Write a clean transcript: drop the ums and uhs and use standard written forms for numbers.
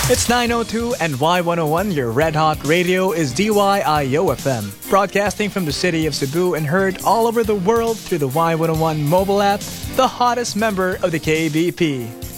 It's 9:02 and Y101, your red hot radio, is DYIO FM, broadcasting from the city of Cebu and heard all over the world through the Y101 mobile app, the hottest member of the KBP.